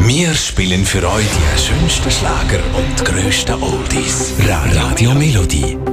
Wir spielen für euch die schönsten Schlager und grössten Oldies. Radio Melodie.